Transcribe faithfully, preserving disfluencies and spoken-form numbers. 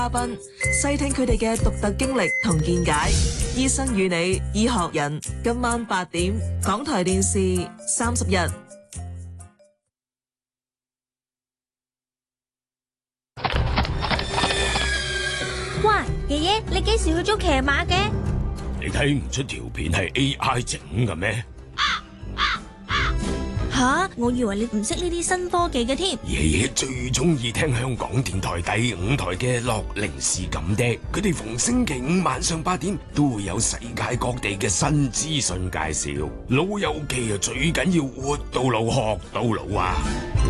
嘉賓，細聽佢哋嘅獨特經歷同見解。醫生與你，醫學人，今晚八點，港台電視三十日。 哇，爺爺，你幾時去咗騎馬嘅？ 你睇唔出條片係 A I 整嘅咩？ 吓，我以為你唔識呢啲新科技嘅添。 爺爺最中意聽香港電台第五台嘅樂齡是咁的，佢哋逢星期五晚上八點都會有世界各地嘅新資訊介紹。老友記啊，最緊要活到老學到老啊！